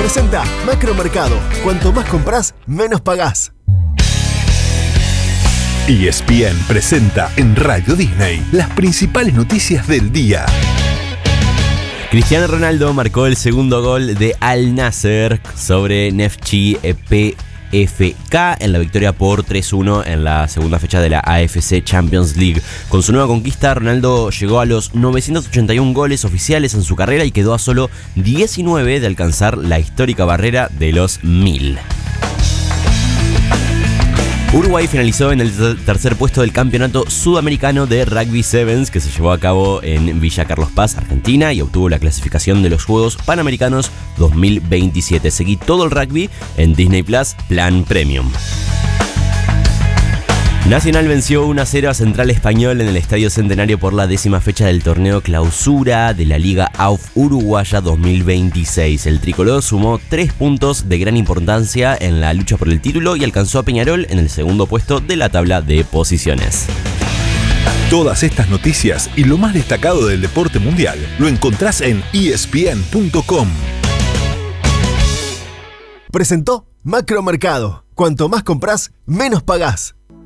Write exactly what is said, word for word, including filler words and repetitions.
Presenta Macromercado. Cuanto más compras, menos pagás. E S P N presenta en Radio Disney las principales noticias del día. Cristiano Ronaldo marcó el segundo gol de Al Nassr sobre Neftchi P F K en la victoria por tres uno en la segunda fecha de la A F C Champions League. Con su nueva conquista, Ronaldo llegó a los novecientos ochenta y uno goles oficiales en su carrera y quedó a solo diecinueve de alcanzar la histórica barrera de los mil. Uruguay finalizó en el tercer puesto del Campeonato Sudamericano de Rugby Sevens, que se llevó a cabo en Villa Carlos Paz, Argentina, y obtuvo la clasificación de los Juegos Panamericanos dos mil veintisiete. Seguí todo el rugby en Disney Plus Plan Premium. Nacional venció uno a cero a Central Español en el Estadio Centenario por la décima fecha del torneo Clausura de la Liga A U F Uruguaya dos mil veintiséis. El tricolor sumó tres puntos de gran importancia en la lucha por el título y alcanzó a Peñarol en el segundo puesto de la tabla de posiciones. Todas estas noticias y lo más destacado del deporte mundial lo encontrás en E S P N punto com. Presentó Macromercado. Cuanto más compras, menos pagás.